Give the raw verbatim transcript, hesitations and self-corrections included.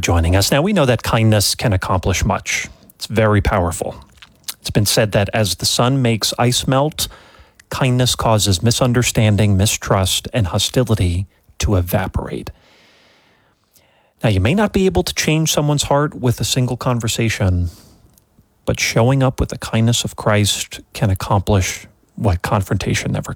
joining us. Now, we know that kindness can accomplish much. It's very powerful. It's been said that as the sun makes ice melt, kindness causes misunderstanding, mistrust, and hostility to evaporate. Now, you may not be able to change someone's heart with a single conversation, but showing up with the kindness of Christ can accomplish what confrontation never